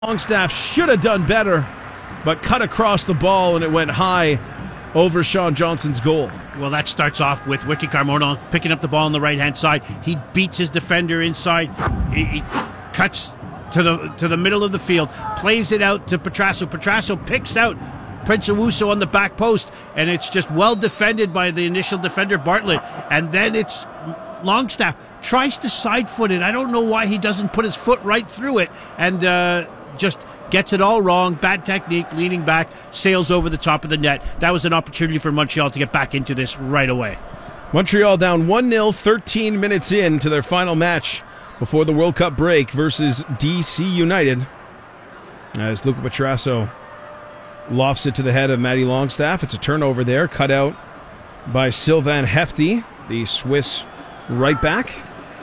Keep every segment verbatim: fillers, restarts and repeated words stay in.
Longstaff should have done better, but cut across the ball and it went high over Sean Johnson's goal. Well, that starts off with Ricky Carmona picking up the ball on the right-hand side. He beats his defender inside. He, he cuts to the to the middle of the field, plays it out to Petrasso. Petrasso picks out Prince Owusu on the back post, and it's just well defended by the initial defender, Bartlett. And then it's Longstaff tries to side-foot it. I don't know why he doesn't put his foot right through it, and uh, just gets it all wrong. Bad technique, leaning back, sails over the top of the net. That was an opportunity for Montreal to get back into this right away. Montreal down one nil, thirteen minutes in to their final match before the World Cup break versus D C United. As Luca Petrasso lofts it to the head of Matty Longstaff. It's a turnover there, cut out by Sylvain Hefty, the Swiss right back.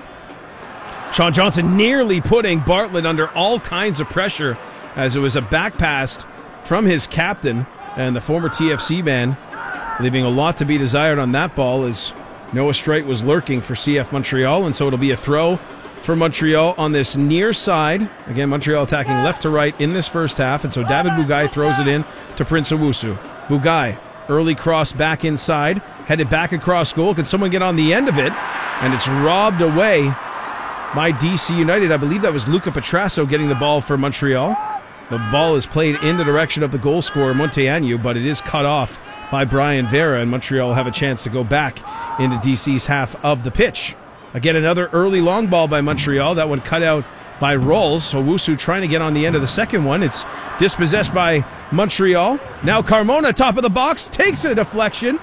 Sean Johnson nearly putting Bartlett under all kinds of pressure as it was a back pass from his captain and the former T F C man, leaving a lot to be desired on that ball as Noah Streit was lurking for C F Montreal, and so it'll be a throw for Montreal on this near side. Again, Montreal attacking left to right in this first half, and so David Bugaj throws it in to Prince Owusu. Bugaj, early cross back inside, headed back across goal. Can someone get on the end of it? And it's robbed away by D C United. I believe that was Luca Petrasso getting the ball for Montreal. The ball is played in the direction of the goal scorer, Monteanu, but it is cut off by Brian Vera, and Montreal will have a chance to go back into D C's half of the pitch. Again, another early long ball by Montreal. That one cut out by Rolls. So Owusu trying to get on the end of the second one. It's dispossessed by Montreal. Now Carmona, top of the box, takes a deflection.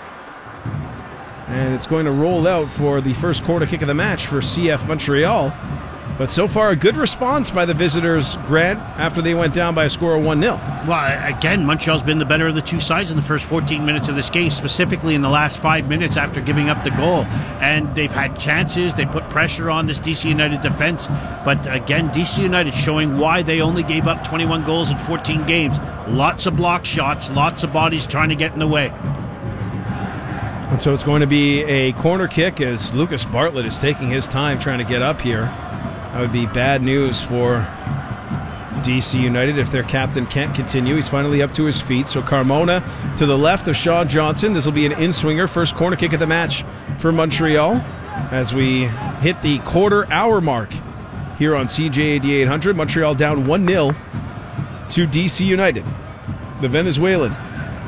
And it's going to roll out for the first corner kick of the match for C F Montreal. But so far, a good response by the visitors, Grant, after they went down by a score of one nil. Well, again, Montreal's been the better of the two sides in the first fourteen minutes of this game, specifically in the last five minutes after giving up the goal. And they've had chances. They put pressure on this D C United defense. But again, D C United showing why they only gave up twenty-one goals in fourteen games. Lots of block shots, lots of bodies trying to get in the way. And so it's going to be a corner kick as Lucas Bartlett is taking his time trying to get up here. That would be bad news for D C United if their captain can't continue. He's finally up to his feet. So Carmona to the left of Sean Johnson. This will be an in-swinger. First corner kick of the match for Montreal as we hit the quarter hour mark here on C J A D eight hundred. Montreal down one nil to D C United. The Venezuelan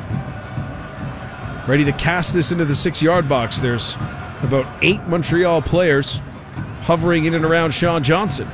ready to cast this into the six-yard box. There's about eight Montreal players hovering in and around Sean Johnson.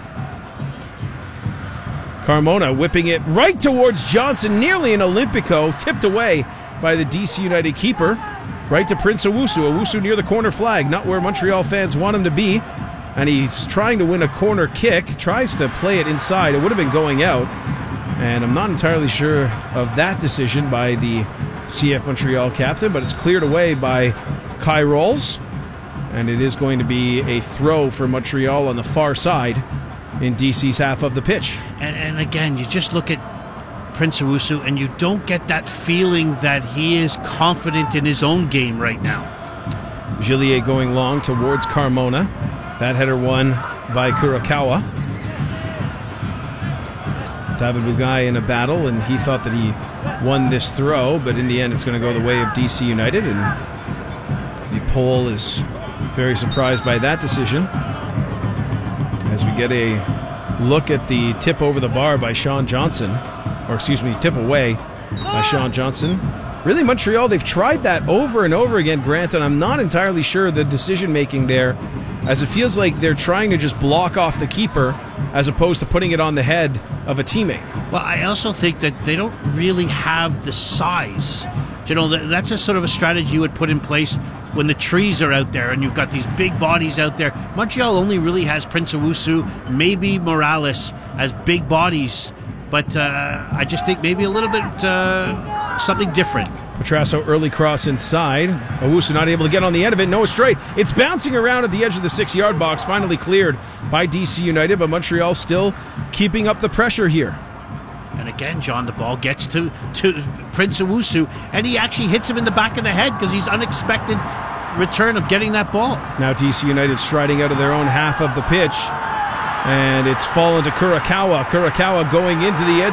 Carmona whipping it right towards Johnson, nearly an Olympico, tipped away by the D C United keeper, right to Prince Owusu. Owusu near the corner flag, not where Montreal fans want him to be, and he's trying to win a corner kick, tries to play it inside. It would have been going out, and I'm not entirely sure of that decision by the C F Montreal captain, but it's cleared away by Kai Rolls. And it is going to be a throw for Montreal on the far side in D C's half of the pitch. And, and again, you just look at Prince Owusu and you don't get that feeling that he is confident in his own game right now. Gillier going long towards Carmona. That header won by Kurakawa. David Bugaj in a battle, and he thought that he won this throw, but in the end it's going to go the way of D C United, and the poll is very surprised by that decision as we get a look at the tip over the bar by Sean Johnson, or excuse me, tip away by Sean Johnson. Really, Montreal, they've tried that over and over again, Grant, and I'm not entirely sure the decision-making there, as it feels like they're trying to just block off the keeper as opposed to putting it on the head of a teammate. Well, I also think that they don't really have the size. You know, that's a sort of a strategy you would put in place when the trees are out there and you've got these big bodies out there. Montreal only really has Prince Owusu, maybe Morales as big bodies, but uh, I just think maybe a little bit uh, something different. Petrasso early cross inside. Owusu not able to get on the end of it. Noah Streit. It's bouncing around at the edge of the six-yard box. Finally cleared by D C United, but Montreal still keeping up the pressure here. And again, John, the ball gets to, to Prince Owusu, and he actually hits him in the back of the head because he's unexpected return of getting that ball. Now D C United striding out of their own half of the pitch. And it's fallen to Kurakawa. Kurakawa going into the edge